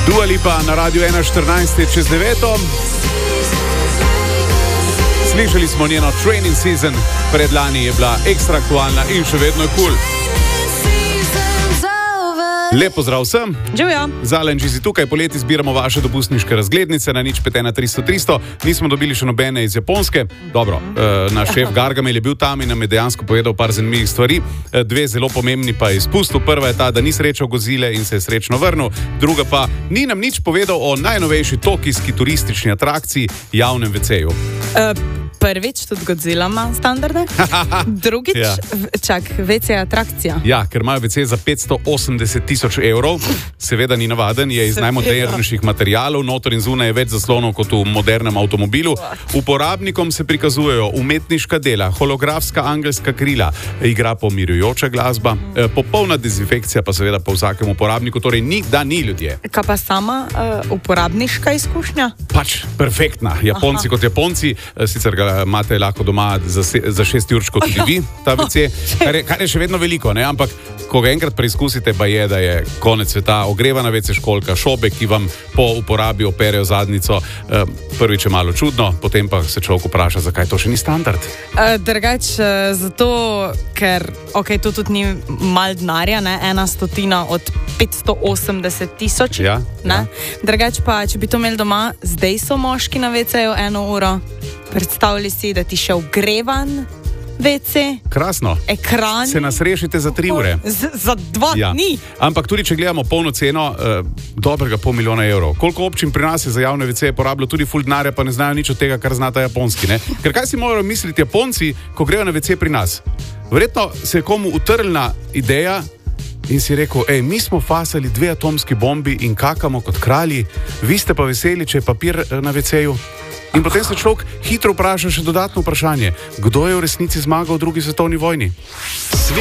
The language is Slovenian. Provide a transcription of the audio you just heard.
Dua Lipa na Radiu 1:14 čez 9. Slišali smo njeno Training Season, predlani je bila ekstra aktualna in še vedno je cool. Lep pozdrav vsem. Živjo. Zalen, že si tukaj, poleti zbiramo vaše dopustniške razglednice na 051 300 300. Nismo dobili še nobene iz Japonske. Dobro, naš šef Gargamel je bil tam in nam je dejansko povedal par zanimivih stvari. Dve zelo pomembni pa je izpustil. Prva je ta, da ni srečal Gozile in se je srečno vrnil. Druga pa, ni nam nič povedal o najnovejši tokijski turistični atrakciji, javnem WC-ju. Prvič, tudi Godzilla ima standarde. Drugič, Ja. WC je atrakcija. Ja, ker imajo WC za 580 000 evrov. Seveda ni navaden, je iz najmodernejših materialov, noter in zunaj je več zaslonov kot v modernem avtomobilu. Uporabnikom se prikazujejo umetniška dela, holografska angelska krila, igra pomirjujoča glasba, popolna dezinfekcija pa seveda po vsakem uporabniku, torej ni, da ni ljudje. Kaj pa sama uporabniška izkušnja? Pač perfektna. Japonci kot Japonci, sicer ga imate lahko doma za 6 určkov tudi vi, ta WC, kar je še vedno veliko, ne? Ampak ko ga enkrat preizkusite, pa je, da je konec sveta, ogrevana WC školjka, šobe, ki vam po uporabi operejo zadnico. Prvič je malo čudno, potem pa se človek vpraša, zakaj to še ni standard. Drugač, zato, ker, to tudi ni mal denarja, ne, 100 od 580 000. Ja, ne. Drugač pa, če bi to imeli doma, zdaj so moški na WC-ju 1 uro. Predstavljali si, da ti še ogrevan WC. Krasno. Ekran. Se nas rešite za 3 ure. Za 2 dni. Ampak tudi, če gledamo polno ceno, dobrega $500 000. Koliko občin pri nas je za javne WC porabilo tudi ful denarja, pa ne znajo nič od tega, kar znata Japonski, ne? Ker kaj si morajo misliti Japonci, ko grejo na WC pri nas? Verjetno se je komu utrlna ideja in si rekel, mi smo fasali 2 atomski bombi in kakamo kot kralji, vi ste pa veseli, če je papir na WC-ju. In potem se človek hitro vpraša še dodatno vprašanje, kdo je v resnici zmagal v 2. svetovni vojni?